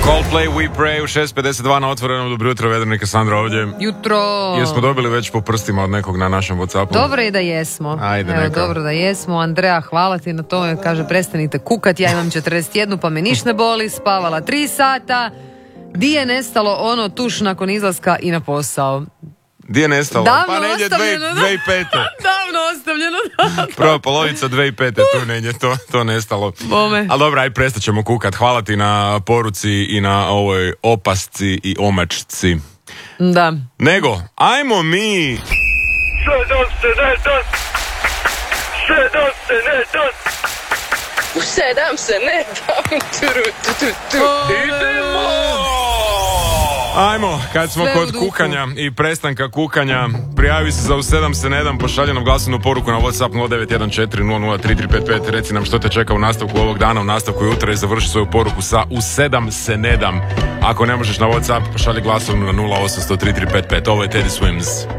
Coldplay We Pray u 6.52 na otvorenom. Dobro jutro, Vedrnika, Sandra ovdje. Jutro. Jesmo dobili već po prstima od nekog na našem WhatsAppu? Dobro je da jesmo. Ajde, evo, neka. dobro da jesmo. Andreja, hvala ti na tome. Kaže, prestanite kukat, ja imam 41, pa me niš ne boli. Spavala 3 sata. Di je nestalo ono tuš nakon izlaska i na posao? Di je nestalo? Davno Pa negdje ostavljeno, 2005. Davno ostavljeno, da. Prva polovica 2005. Tu negdje to nestalo. Bome. Ali dobro, aj prestat ćemo kukat. Hvala ti na poruci i na ovoj opasci i omačci. Da. Nego, ajmo mi... U 7 se ne dam. Ajmo, kad smo Sve u kod duhu. kukanja i prestanka kukanja, prijavi se za U 7 se ne dam, pošalji nam glasovnu poruku na WhatsApp 0914003355, reci nam što te čeka u nastavku ovog dana, u nastavku jutra i završi svoju poruku sa U 7 se ne dam. Ako ne možeš na WhatsApp, pošalji glasovnu na 08003355. Ovo je Teddy Swims.